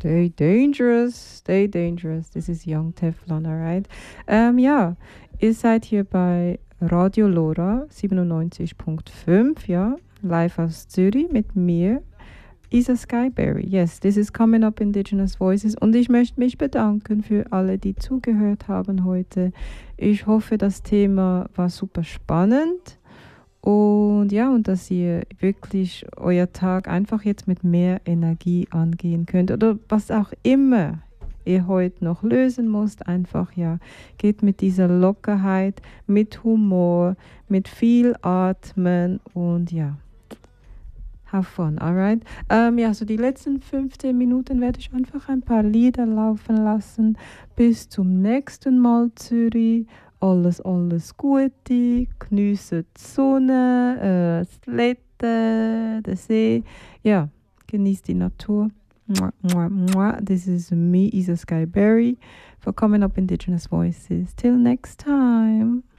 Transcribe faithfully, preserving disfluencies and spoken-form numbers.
Stay dangerous, stay dangerous. This is Young Teflon, alright? Ähm, ja, ihr seid hier bei Radio Lora siebenundneunzig Komma fünf, ja, live aus Zürich mit mir, Isa Skyberry. Yes, this is Coming Up Indigenous Voices und ich möchte mich bedanken für alle, die zugehört haben heute. Ich hoffe, das Thema war super spannend. Und ja, und dass ihr wirklich euer Tag einfach jetzt mit mehr Energie angehen könnt oder was auch immer ihr heute noch lösen müsst, einfach ja, geht mit dieser Lockerheit, mit Humor, mit viel Atmen und ja, have fun, alright? Ähm, ja, so die letzten fünfzehn Minuten werde ich einfach ein paar Lieder laufen lassen. Bis zum nächsten Mal, Zürich. Alles, alles Gute, geniessen die Sonne, äh, das Wetter, den See. Ja, genießt die Natur. Mwah, mwah, mwah. This is me, Isa Skyberry, for Coming Up Indigenous Voices. Till next time.